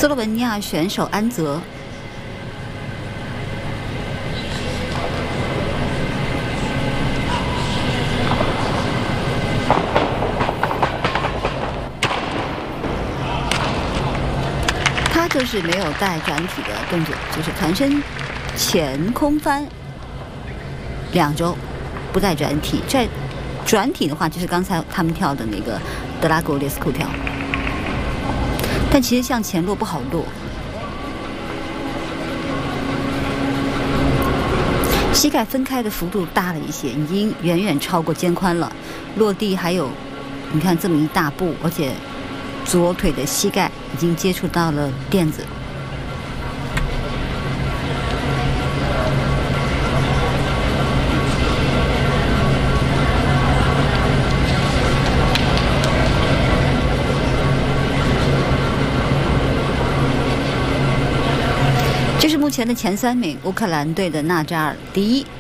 罗文尼亚选手安泽。他就是没有带转体的动作，就是团身前空翻2周，不带转体。在转体的话，就是刚才他们跳的那个德拉格列斯库跳，但其实向前落不好落。膝盖分开的幅度大了一些，已经远远超过肩宽了。落地还有，你看这么一大步，而且左腿的膝盖已经接触到了垫子。这是目前的前3名，乌克兰队的纳扎尔第1。